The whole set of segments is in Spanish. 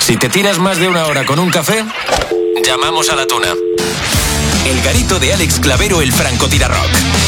Si te tiras más de una hora con un café, llamamos a la tuna. El garito de Alex Clavero, el francotirador.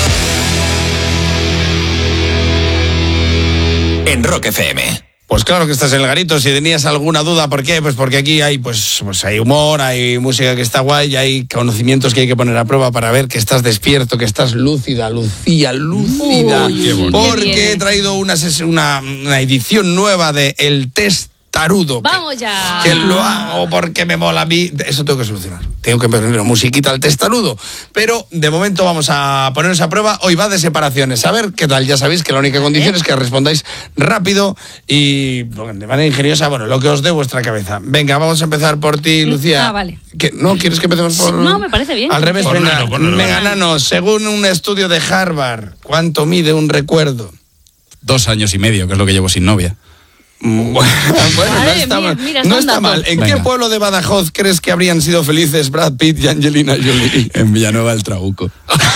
En Rock FM. Pues claro que estás en el garito. Si tenías alguna duda, ¿por qué? Pues porque aquí hay, pues hay humor, hay música que está guay, hay conocimientos que hay que poner a prueba para ver que estás despierto, que estás lúcida, Lucía, lúcida. Uy, porque he traído una edición nueva de El Testarudo. ¡Vamos ya! Que lo hago porque me mola a mí. Eso tengo que solucionar. Tengo que poner musiquita al testarudo. Pero de momento vamos a ponernos a prueba. Hoy va de separaciones. A ver qué tal. Ya sabéis que la única condición es que respondáis rápido y de manera ingeniosa, bueno, lo que os dé vuestra cabeza. Venga, vamos a empezar por ti, Lucía. Vale. ¿No quieres que empecemos por...? No, me parece bien. Al revés, venga, Nano. Nano. Según un estudio de Harvard, ¿cuánto mide un recuerdo? 2 años y medio, que es lo que llevo sin novia. Bueno, no está mal. Mira, No está mal. ¿En qué pueblo de Badajoz crees que habrían sido felices Brad Pitt y Angelina Jolie? En Villanueva del Trabuco.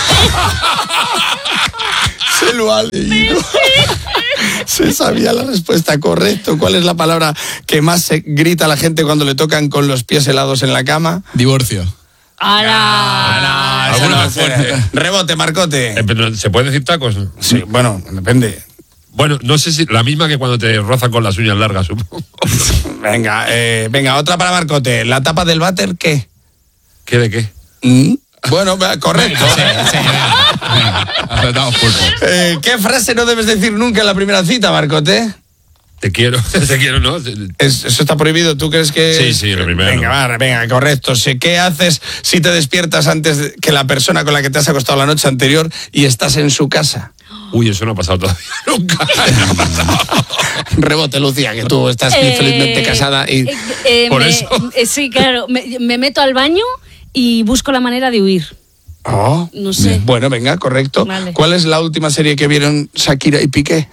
Se lo ha leído. Se sabía la respuesta, correcto. ¿Cuál es la palabra que más se grita a la gente cuando le tocan con los pies helados en la cama? Divorcio. ¡Hala! Esa no sé. Rebote, Marcote. Pero ¿se puede decir tacos? Sí, bueno, depende. Bueno, no sé si la misma que cuando te rozan con las uñas largas, supongo. Venga, otra para Marcote. ¿La tapa del váter qué? ¿Qué de qué? Bueno, correcto. Aceptamos pulpo. ¿Qué frase no debes decir nunca en la primera cita, Marcote? Te quiero, ¿no? Eso está prohibido. ¿Tú crees que...? Sí, lo primero. Venga, correcto. ¿Qué haces si te despiertas antes que la persona con la que te has acostado la noche anterior y estás en su casa? Uy, eso no ha pasado todavía nunca. No ha pasado. Rebote, Lucía, que tú estás felizmente casada y... Por eso. Sí, claro. Me meto al baño y busco la manera de huir. Oh, no sé. Bueno, venga, correcto. Vale. ¿Cuál es la última serie que vieron Shakira y Piqué?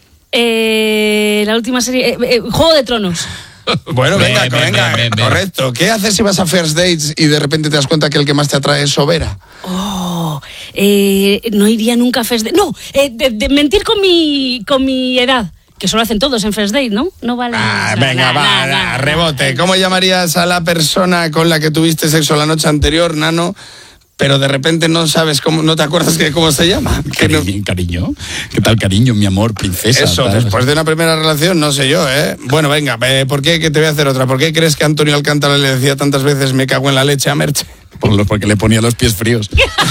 La última serie... Juego de Tronos. Bueno, venga, bien. correcto. ¿Qué haces si vas a First Dates y de repente te das cuenta que el que más te atrae es Sobera? No iría nunca a First Date. No, de mentir con mi edad. Que solo hacen todos en First Date, ¿no? No vale. Venga, rebote. ¿Cómo llamarías a la persona con la que tuviste sexo la noche anterior, Nano? Pero de repente no sabes cómo, no te acuerdas de cómo se llama. Cariño. ¿Qué tal, cariño, mi amor, princesa? Eso, tal. después de una primera relación, no sé yo, ¿eh? Bueno, venga, ¿por qué? Que te voy a hacer otra. ¿Por qué crees que Antonio Alcántara le decía tantas veces me cago en la leche a Merche? Porque le ponía los pies fríos.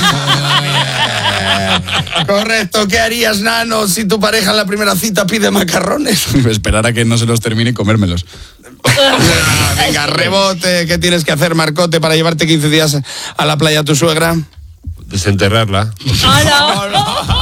Correcto. ¿Qué harías, Nano, si tu pareja en la primera cita pide macarrones? Esperar a que no se los termine y comérmelos. Venga, rebote. ¿Qué tienes que hacer, Marcote, para llevarte 15 días a la playa a tu suegra? Desenterrarla. ¡Hala!